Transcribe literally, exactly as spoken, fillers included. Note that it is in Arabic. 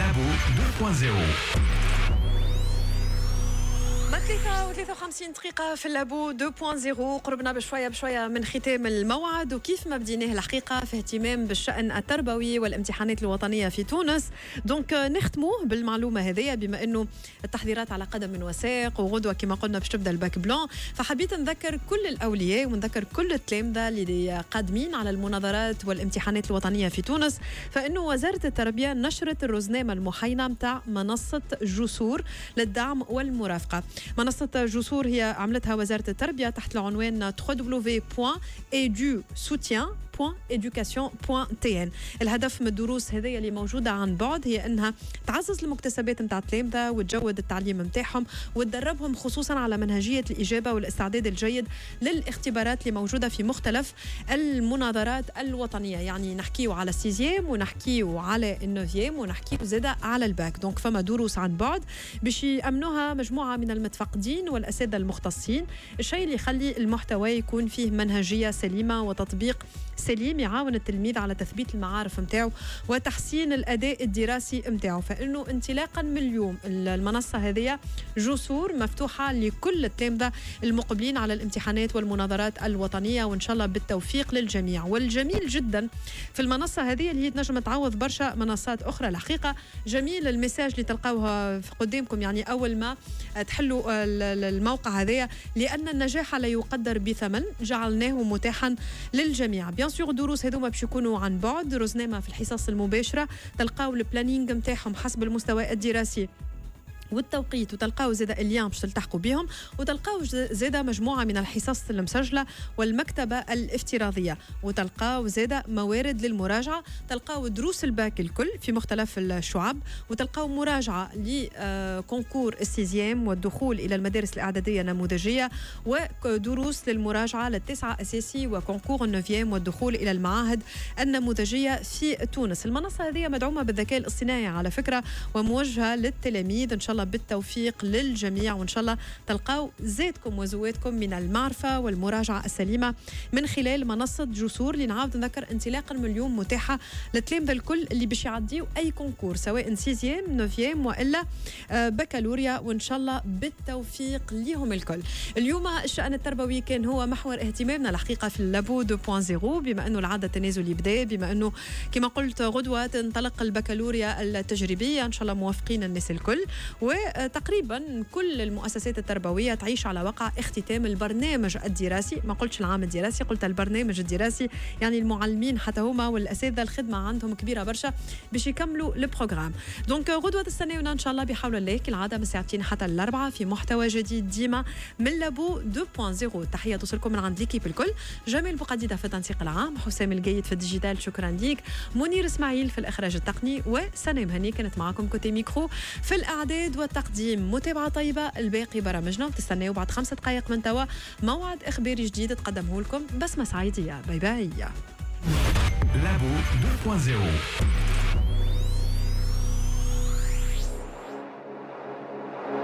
لابو اثنين فاصلة ثلاثة وثلاثة وخمسين دقيقة في اللابو اثنين فاصلة صفر. قربنا بشوية بشوية من ختام الموعد، وكيف ما بديناه الحقيقة في اهتمام بالشأن التربوي والامتحانات الوطنية في تونس. دونك نختموه بالمعلومة هذه، بما أنه التحضيرات على قدم وساق، وغدوة كما قلنا باش تبدا الباك بلان، فحبيت نذكر كل الأولياء ونذكر كل التلامذة اللي قادمين على المناظرات والامتحانات الوطنية في تونس، فإنه وزارة التربية نشرت الرزنامة المحينة متاع منصة جسور للدعم والمرافقة. منصة جسور هي عملتها وزارة التربية تحت العنوان دبليو دبليو دبليو دوت ايدو سوتيان دوت إدوكاسيون دوت تي إن. الهدف من الدروس هذه اللي موجودة عن بعد هي أنها تعزز المكتسبات متاع التلامذة وتجود التعليم متاعهم وتدربهم خصوصا على منهجية الإجابة والاستعداد الجيد للاختبارات اللي موجودة في مختلف المناظرات الوطنية. يعني نحكيو على السيزيام ونحكيو على النوفيام ونحكيو زادة على الباك. دونك فما دروس عن بعد باش يأمنوها مجموعة من المتفقدين والأساتذة المختصين، الشيء اللي يخلي المحتوى يكون فيه منهجية سليمة وتطبيق سليم يعاون التلميذ على تثبيت المعارف متاعه وتحسين الأداء الدراسي متاعه. فإنه انطلاقا من اليوم المنصة هذه جسور مفتوحة لكل التلامذة المقبلين على الامتحانات والمناظرات الوطنية، وإن شاء الله بالتوفيق للجميع. والجميل جدا في المنصة هذه اللي هي تنجم تعوض برشا منصات أخرى، الحقيقة جميل المساج اللي تلقاوها قدامكم يعني أول ما تحلوا الموقع هذا، لأن النجاح لا يقدر بثمن، جعلناه متاحا للجميع. بيان سور الدروس هذوما باش يكونوا عن بعد، رزنامة في الحصص المباشرة، تلقاو البلانينغ نتاعهم حسب المستوى الدراسي والتوقيت، وتلقاو زيادة اليوم باش تلتحقوا بهم، وتلقاو زيادة مجموعة من الحصص المسجلة والمكتبة الافتراضية، وتلقاو زيادة موارد للمراجعة، تلقاو دروس الباك الكل في مختلف الشعب، وتلقاو مراجعة لكونكور السيزيام والدخول إلى المدارس الإعدادية النموذجية، ودروس للمراجعة للتسعة أساسي وكونكور النوفيام والدخول إلى المعاهد النموذجية في تونس. المنصة هذه مدعومة بالذكاء الاصطناعي على فكرة، وموجهة للتلاميذ. إن شاء الله بالتوفيق للجميع، وإن شاء الله تلقاو زيدكم وزواتكم من المعرفة والمراجعة السليمة من خلال منصة جسور اللي نعاود نذكر انطلاقا من اليوم متاحة للتلامذة الكل اللي باش يعديوا أي كونكور سواء سيزيام نوفيام وإلا بكالوريا، وإن شاء الله بالتوفيق ليهم الكل. اليوم الشأن التربوي كان هو محور اهتمامنا الحقيقة في اللابو اثنين فاصلة صفر، بما أنه العادة التنازلي بدأ، بما أنه كما قلت غدوة تنطلق البكالوريا التجريبية، إن شاء الله موافقين الناس الكل، وتقريبا كل المؤسسات التربوية تعيش على وقع اختتام البرنامج الدراسي. ما قلتش العام الدراسي، قلت البرنامج الدراسي، يعني المعلمين حتى هما والأساتذة الخدمة عندهم كبيرة برشا باش يكملوا البروغرام. دونك غدوة تستناونا إن شاء الله بحول الله كالعادة من ساعتين حتى الأربعة في محتوى جديد ديما من لابو اثنين فاصلة صفر. تحية توصلكم من عند ليكيب الكل، جميل بقديدة في التنسيق العام، حسام الجيد في الديجيتال، شكرا ليك، منير اسماعيل في الإخراج التقني، وسنام هني كانت معكم كوتي ميكرو في الإعداد والتقديم. متابعة طيبة، الباقي برامجنا، وتستناو بعد خمسة دقائق من توا موعد إخباري جديد تقدمه لكم بسمة سعيدية. باي باي. لابو اثنين فاصلة صفر.